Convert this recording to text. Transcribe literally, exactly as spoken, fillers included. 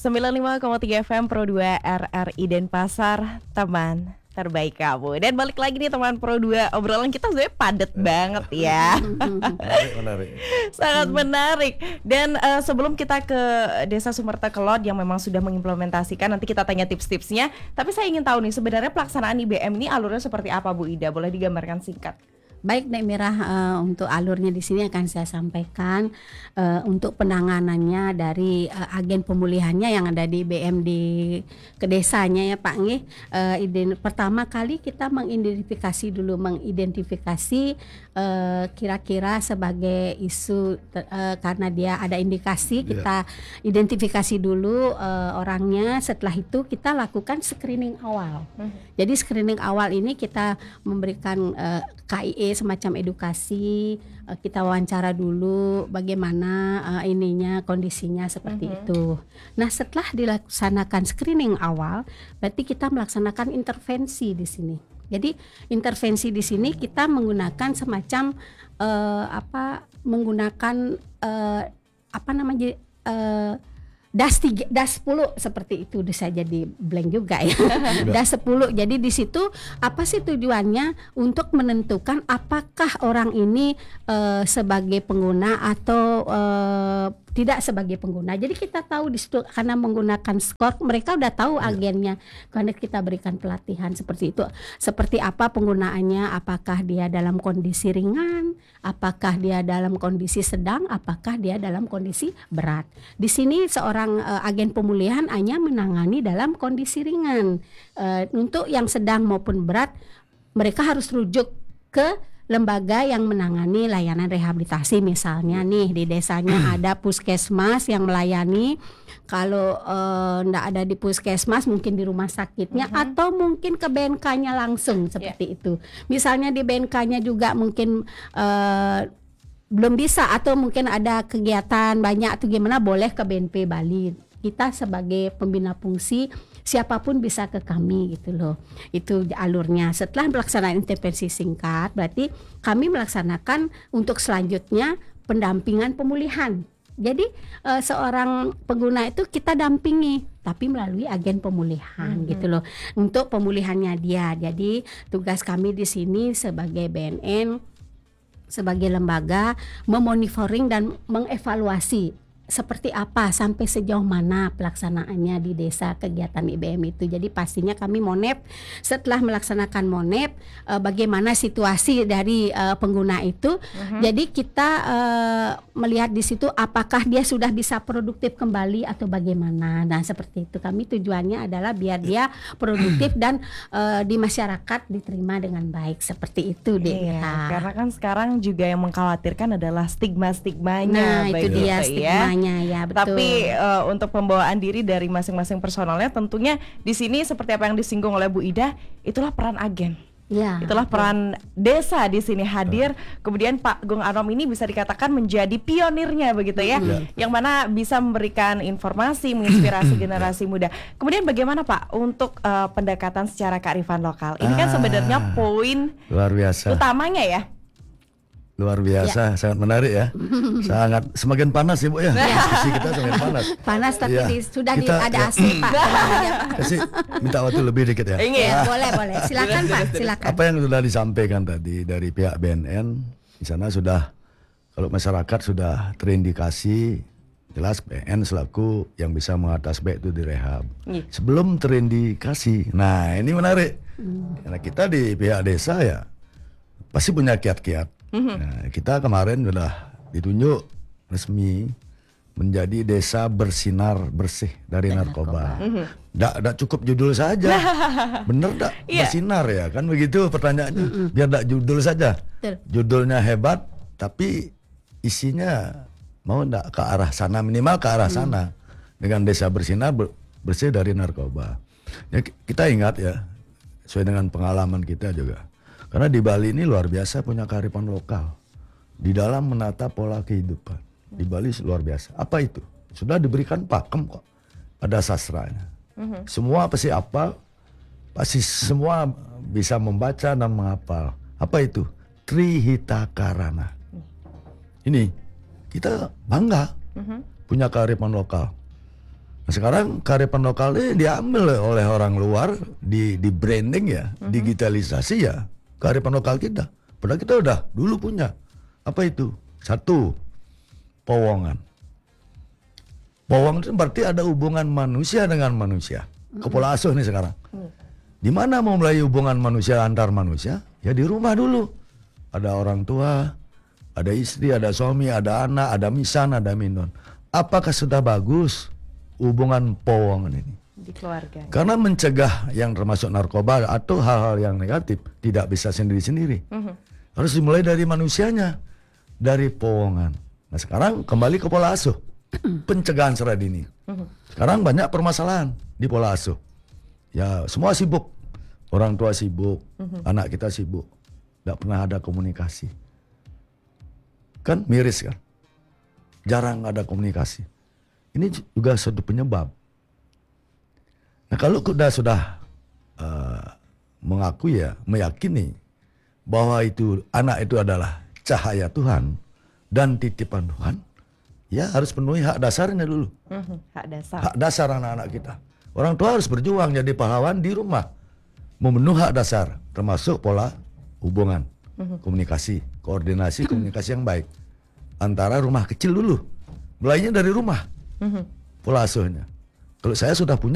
sembilan puluh lima koma tiga F M Pro dua R R I Denpasar, teman terbaik kamu. Dan balik lagi nih teman Pro dua, obrolan kita sebenarnya padat banget ya. Menarik, menarik. Sangat menarik. Dan uh, sebelum kita ke Desa Sumerta Kelot yang memang sudah mengimplementasikan, nanti kita tanya tips-tipsnya. Tapi saya ingin tahu nih, sebenarnya pelaksanaan I B M ini alurnya seperti apa, Bu Ida? Boleh digambarkan singkat? Baik, Nek Mirah, uh, untuk alurnya di sini akan saya sampaikan. Uh, untuk penanganannya dari uh, agen pemulihannya yang ada di B M di ke desanya ya Pak Nggih. Uh, ide, pertama kali kita mengidentifikasi dulu, mengidentifikasi uh, kira-kira sebagai isu uh, karena dia ada indikasi, Yeah. kita identifikasi dulu uh, orangnya. Setelah itu kita lakukan screening awal. Hmm. Jadi screening awal ini kita memberikan uh, K I E semacam edukasi, kita wawancara dulu bagaimana uh, ininya kondisinya seperti mm-hmm. itu. Nah, setelah dilaksanakan screening awal, berarti kita melaksanakan intervensi di sini. Jadi intervensi di sini kita menggunakan semacam uh, apa menggunakan uh, apa namanya uh, das tiga, das sepuluh seperti itu, bisa jadi blank juga ya. das sepuluh. Jadi di situ apa sih tujuannya? Untuk menentukan apakah orang ini uh, sebagai pengguna atau uh, tidak sebagai pengguna. Jadi kita tahu di situ karena menggunakan skor, mereka udah tahu agennya. Karena kita berikan pelatihan seperti itu. Seperti apa penggunaannya? Apakah dia dalam kondisi ringan? Apakah dia dalam kondisi sedang? Apakah dia dalam kondisi berat? Di sini seorang uh, agen pemulihan hanya menangani dalam kondisi ringan. Uh, untuk yang sedang maupun berat, mereka harus rujuk ke lembaga yang menangani layanan rehabilitasi. Misalnya nih di desanya ada puskesmas yang melayani. Kalau enggak uh, ada di puskesmas, mungkin di rumah sakitnya, uh-huh. atau mungkin ke B N K-nya langsung seperti yeah. itu. Misalnya di B N K-nya juga mungkin uh, belum bisa, atau mungkin ada kegiatan banyak atau gimana, boleh ke B N P Bali. Kita sebagai pembina fungsi, siapapun bisa ke kami gitu loh. Itu alurnya. Setelah pelaksanaan intervensi singkat, berarti kami melaksanakan untuk selanjutnya pendampingan pemulihan. Jadi uh, seorang pengguna itu kita dampingi, tapi melalui agen pemulihan mm-hmm. gitu loh. Untuk pemulihannya dia. Jadi tugas kami di sini sebagai B N N, sebagai lembaga, memonitoring dan mengevaluasi seperti apa, sampai sejauh mana pelaksanaannya di desa kegiatan I B M itu. Jadi pastinya kami monep, setelah melaksanakan monep uh, bagaimana situasi dari uh, pengguna itu. Uh-huh. Jadi kita uh, melihat di situ apakah dia sudah bisa produktif kembali atau bagaimana. Nah, seperti itu. Kami tujuannya adalah biar dia produktif dan uh, di masyarakat diterima dengan baik. Seperti itu deh. Iya, karena kan sekarang juga yang mengkhawatirkan adalah stigma-stigmanya. Nah, itu dia stigma. Ya. Ya, betul. Tapi uh, untuk pembawaan diri dari masing-masing personalnya, tentunya di sini seperti apa yang disinggung oleh Bu Ida, itulah peran agen. Ya, itulah betul. Peran desa di sini hadir. Kemudian Pak Gung Anom ini bisa dikatakan menjadi pionirnya begitu ya, ya. Yang mana bisa memberikan informasi, menginspirasi generasi muda. Kemudian bagaimana Pak untuk uh, pendekatan secara kearifan lokal? Ini kan sebenarnya poin luar biasa utamanya ya. Luar biasa, ya. Sangat menarik ya. Sangat semakin panas ya Bu ya. Diskusi kita semakin panas. Panas tapi ya. di, sudah kita, di, ada ya. A C Pak. Kasih minta waktu lebih dikit ya. Ingin, nah, boleh boleh. Silakan Pak, silakan. Apa yang sudah disampaikan tadi dari pihak B N N, di sana sudah, kalau masyarakat sudah terindikasi, jelas B N N selaku yang bisa mengatas baik itu direhab. Ya. Sebelum terindikasi, nah ini menarik. Hmm. Karena kita di pihak desa ya pasti punya kiat-kiat. Nah, kita kemarin sudah ditunjuk resmi menjadi desa bersinar bersih dari Dan narkoba. Tidak cukup judul saja, bener tak yeah. bersinar ya kan begitu pertanyaannya. Mm-mm. Biar tak judul saja, Betul. Judulnya hebat tapi isinya mau tidak ke arah sana, minimal ke arah mm. sana dengan desa bersinar ber- bersih dari narkoba. Ya, kita ingat ya, sesuai dengan pengalaman kita juga. Karena di Bali ini luar biasa punya kearifan lokal di dalam menata pola kehidupan. Di Bali luar biasa. Apa itu? Sudah diberikan pakem kok. Ada sastranya. Mm-hmm. Semua pasti apa? Pasti semua bisa membaca dan menghafal. Apa itu? Trihita Karana. Ini kita bangga mm-hmm. punya kearifan lokal. Nah, sekarang kearifan lokal ini diambil oleh orang luar, di di branding ya, uh-huh. digitalisasi ya, kearifan lokal kita. Padahal kita udah dulu punya. Apa itu? Satu, powongan. Powongan itu berarti ada hubungan manusia dengan manusia. Kepala asuh nih sekarang. Di mana mau mulai hubungan manusia antar manusia? Ya di rumah dulu. Ada orang tua, ada istri, ada suami, ada anak, ada misan, ada minun. Apakah sudah bagus hubungan powongan ini di keluarga? Karena mencegah yang termasuk narkoba atau hal-hal yang negatif tidak bisa sendiri-sendiri. Uh-huh. Harus dimulai dari manusianya, dari powongan. Nah sekarang kembali ke pola asuh, pencegahan secara dini. Uh-huh. Sekarang banyak permasalahan di pola asuh. Ya semua sibuk, orang tua sibuk, uh-huh. anak kita sibuk, tidak pernah ada komunikasi. Kan miris kan, jarang ada komunikasi. Ini juga suatu penyebab. Nah kalau sudah sudah uh, mengakui ya, meyakini bahwa itu anak itu adalah cahaya Tuhan dan titipan Tuhan, ya harus penuhi hak dasarnya dulu. Mm-hmm, hak dasar. Hak dasar anak-anak kita. Orang tua harus berjuang jadi pahlawan di rumah, memenuhi hak dasar, termasuk pola hubungan, mm-hmm. komunikasi, koordinasi, komunikasi yang baik antara rumah kecil dulu, mulainya dari rumah. Mm-hmm. Pola asuhnya. Kalau saya sudah punya